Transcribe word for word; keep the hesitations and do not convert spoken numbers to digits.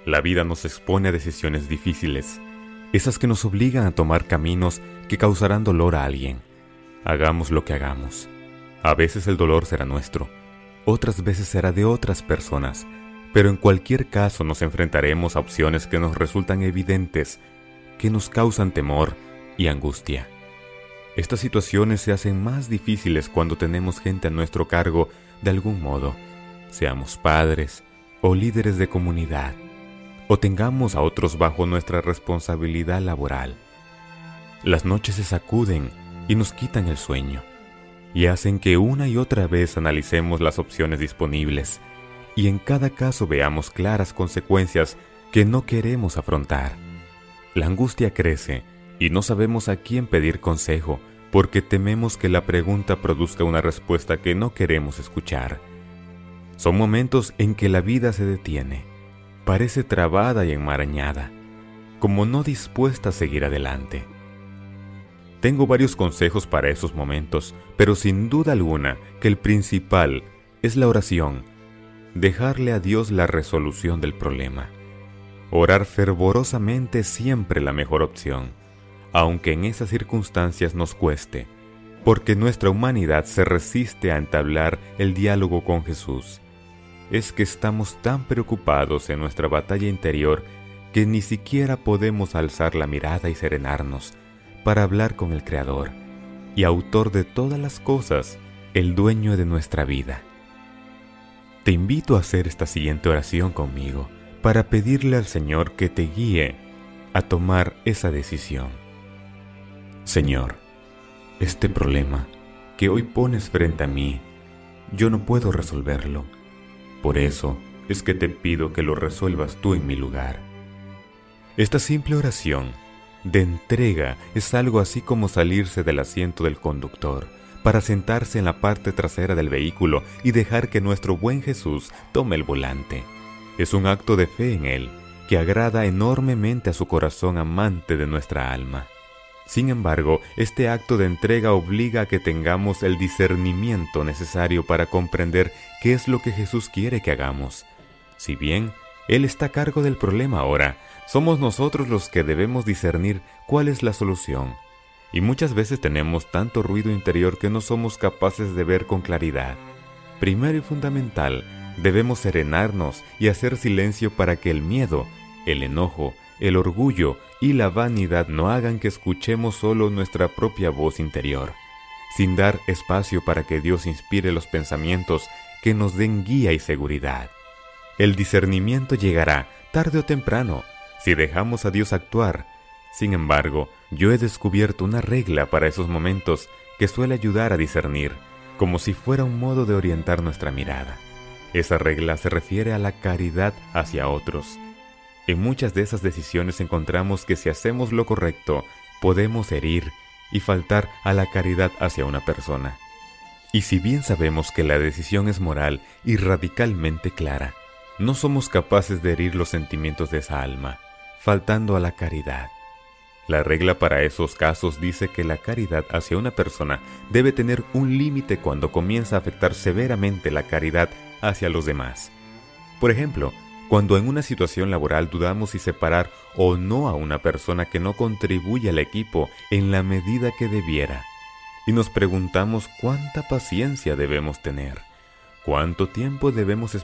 La vida nos expone a decisiones difíciles, esas que nos obligan a tomar caminos que causarán dolor a alguien. Hagamos lo que hagamos. A veces el dolor será nuestro, otras veces será de otras personas, pero en cualquier caso nos enfrentaremos a opciones que nos resultan evidentes, que nos causan temor y angustia. Estas situaciones se hacen más difíciles cuando tenemos gente a nuestro cargo de algún modo, seamos padres o líderes de comunidad, o tengamos a otros bajo nuestra responsabilidad laboral. Las noches se sacuden y nos quitan el sueño, y hacen que una y otra vez analicemos las opciones disponibles, y en cada caso veamos claras consecuencias que no queremos afrontar. La angustia crece, y no sabemos a quién pedir consejo, porque tememos que la pregunta produzca una respuesta que no queremos escuchar. Son momentos en que la vida se detiene, parece trabada y enmarañada, como no dispuesta a seguir adelante. Tengo varios consejos para esos momentos, pero sin duda alguna que el principal es la oración, dejarle a Dios la resolución del problema. Orar fervorosamente es siempre la mejor opción, aunque en esas circunstancias nos cueste, porque nuestra humanidad se resiste a entablar el diálogo con Jesús. Es que estamos tan preocupados en nuestra batalla interior que ni siquiera podemos alzar la mirada y serenarnos para hablar con el Creador y autor de todas las cosas, el dueño de nuestra vida. Te invito a hacer esta siguiente oración conmigo para pedirle al Señor que te guíe a tomar esa decisión. Señor, este problema que hoy pones frente a mí, yo no puedo resolverlo. Por eso es que te pido que lo resuelvas tú en mi lugar. Esta simple oración de entrega es algo así como salirse del asiento del conductor para sentarse en la parte trasera del vehículo y dejar que nuestro buen Jesús tome el volante. Es un acto de fe en Él que agrada enormemente a su corazón amante de nuestra alma. Sin embargo, este acto de entrega obliga a que tengamos el discernimiento necesario para comprender qué es lo que Jesús quiere que hagamos. Si bien Él está a cargo del problema ahora, somos nosotros los que debemos discernir cuál es la solución. Y muchas veces tenemos tanto ruido interior que no somos capaces de ver con claridad. Primero y fundamental, debemos serenarnos y hacer silencio para que el miedo, el enojo, el orgullo y la vanidad no hagan que escuchemos solo nuestra propia voz interior, sin dar espacio para que Dios inspire los pensamientos que nos den guía y seguridad. El discernimiento llegará tarde o temprano si dejamos a Dios actuar. Sin embargo, yo he descubierto una regla para esos momentos que suele ayudar a discernir, como si fuera un modo de orientar nuestra mirada. Esa regla se refiere a la caridad hacia otros. En muchas de esas decisiones encontramos que si hacemos lo correcto, podemos herir y faltar a la caridad hacia una persona. Y si bien sabemos que la decisión es moral y radicalmente clara, no somos capaces de herir los sentimientos de esa alma, faltando a la caridad. La regla para esos casos dice que la caridad hacia una persona debe tener un límite cuando comienza a afectar severamente la caridad hacia los demás. Por ejemplo, cuando en una situación laboral dudamos si separar o no a una persona que no contribuye al equipo en la medida que debiera, y nos preguntamos cuánta paciencia debemos tener, cuánto tiempo debemos esperar